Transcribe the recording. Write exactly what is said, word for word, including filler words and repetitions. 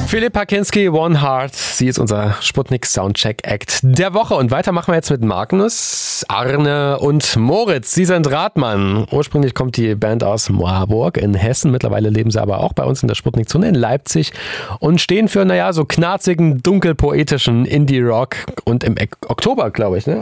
Philippa Kinski, One Heart. Sie ist unser Sputnik Soundcheck Act der Woche. Und weiter machen wir jetzt mit Magnus, Arne und Moritz. Sie sind Radmann. Ursprünglich kommt die Band aus Marburg in Hessen. Mittlerweile leben sie aber auch bei uns in der Sputnik-Zone in Leipzig und stehen für, naja, so knarzigen, dunkelpoetischen Indie-Rock. Und im Oktober, glaube ich, ne?